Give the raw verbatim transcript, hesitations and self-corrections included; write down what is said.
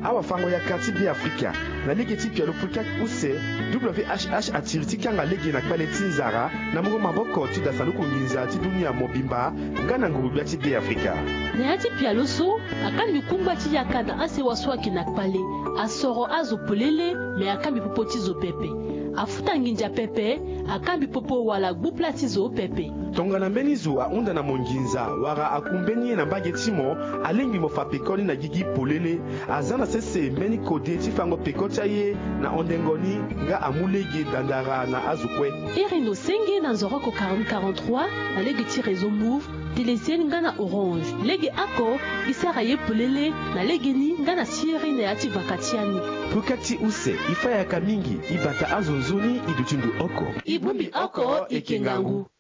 awa fango ya kati bi Afrika na lege tipi ya lopulika use W H H atiriti kanga lege na kpale tinzara na mungo maboko tida saluku nginza ti dunia mobimba ngana nguru ya tipi Afrika na ya tipi ya loso akambi kumba ti yakana ase waswaki na kpale asoro azo polele me akambi popo tizo pepe afuta nginja pepe akambi popo wala gbupla tizo pepe tongana mbenizu aunda na monginza wara akumbeni na mbage timo alengi mofa pekoni na gigi polele azana sese meni kode tifango pekota ye na ondengoni nga amulege dandara na azukwe erino senge na nzoroko quarante quarante-trois na lege ti réseau move telesien nga na orange lege ako isara ye polele na lege ni nga na sieri na yati vakatiani pukati use ifaya kamingi ibata azonzoni idutindu oko ibumbi oko ikengangu